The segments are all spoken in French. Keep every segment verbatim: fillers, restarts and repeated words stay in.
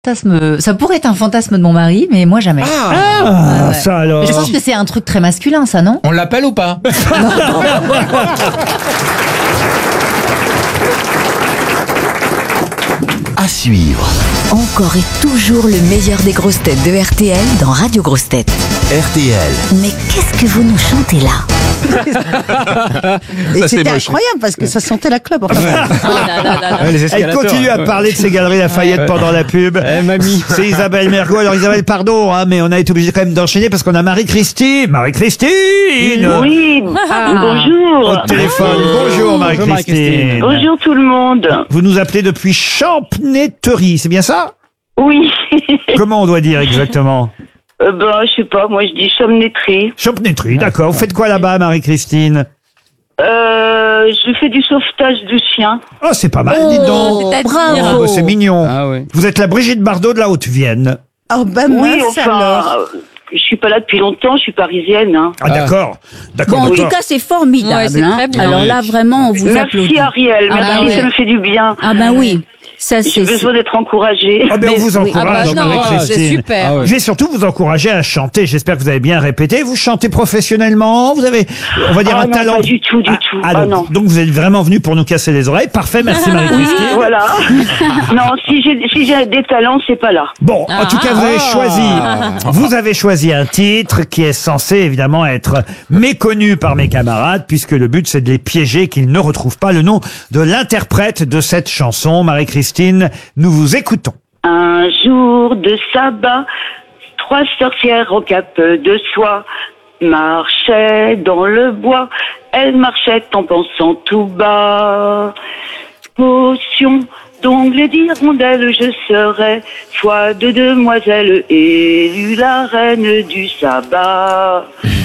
Fantasme, ça pourrait être un fantasme de mon mari, mais moi jamais. Ah, Ah, ouais. ça alors. Je pense que c'est un truc très masculin, ça, non? On l'appelle ou pas? À suivre. Encore et toujours le meilleur des grosses têtes de R T L dans Radio Grosses Têtes. R T L. Mais qu'est-ce que vous nous chantez là? Et Ça, c'est c'était moche. incroyable parce que ça sentait la club. Enfin, Ouais, les Elle escalators. continue à parler de ses galeries Lafayette pendant la pub. Eh, mamie. C'est Isabelle Mergo. Alors Isabelle, pardon, hein, mais on a été obligé quand même d'enchaîner parce qu'on a Marie-Christine. Marie-Christine Oui, au bonjour. téléphone. Bonjour Marie-Christine. Marie-Christine. Bonjour tout le monde. Vous nous appelez depuis Champneterie, c'est bien ça? Oui. Comment on doit dire exactement? euh, ben, je sais pas, moi je dis Champneterie. Champneterie, d'accord. Vous faites quoi là-bas, Marie-Christine? Euh, je fais du sauvetage de chiens. Oh, c'est pas mal, dis donc. c'est-à-dire Ah, bah, c'est mignon. Ah ouais. Vous êtes la Brigitte Bardot de la Haute-Vienne. oh ben Oui, mince enfin, alors. euh, je suis pas là depuis longtemps, je suis parisienne. Hein. Ah, d'accord. D'accord, Bon, en tout d'accord. cas, c'est formidable. Ouais, c'est hein. très bien. Alors là, vraiment, on vous applaudit. Merci Ariel, Ah, merci, bah ouais. ça me fait du bien. Ah ben oui, ça J'ai c'est... besoin d'être encouragée. Ah, ben, on Mais- vous oui. encourage, Ah bah non, Marie-Christine. c'est super. Ah ouais. Je vais surtout vous encourager à chanter. J'espère que vous avez bien répété. Vous chantez professionnellement. Vous avez, on va dire, Ah un non, talent. pas du tout, du tout. Ah, Ah donc, non. donc vous êtes vraiment venu pour nous casser les oreilles. Parfait. Merci Marie-Christine. Voilà. non, si j'ai si j'ai des talents, c'est pas là. Bon, en tout cas, vous avez choisi, vous avez choisi un titre qui est censé évidemment être méconnu par mes camarades, puisque le but c'est de les piéger, qu'ils ne retrouvent pas le nom de l'interprète de cette chanson. Marie-Christine, nous vous écoutons. Un jour de sabbat, trois sorcières au cap de soie marchaient dans le bois. Elles marchaient en pensant tout bas. Potion d'ongles d'hirondelle, je serai foi de demoiselle, élue la reine du sabbat.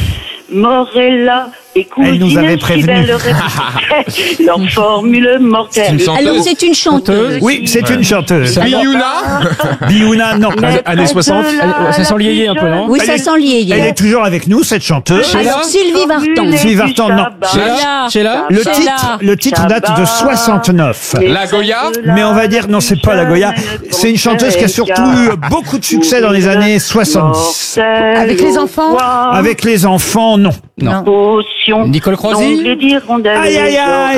Morella et Elle nous avait cousine prévenu. fidèle répétaient leur formule mortelle. C'est une chanteuse. Alors c'est une chanteuse. Oui, c'est une chanteuse. Biouna. Biouna, non. Mais années près soixante, de la- elle- ça sent la le yéyé plus un peu, non jeune, Oui, Elle ça est- sent lié. Elle est toujours avec nous, cette chanteuse. Alors Sylvie Vartan. Sylvie Vartan, non. Sheila. Sheila. Le Sheila. titre, le titre date de soixante-neuf. La Goya. Mais on va dire, non, c'est pas la Goya. C'est une chanteuse qui a surtout eu beaucoup de succès dans les années soixante-dix. Avec les enfants Avec les enfants, non. Non. Potion Nicole Croisy. d'ongles d'hirondelle, Aïe, aïe, aïe.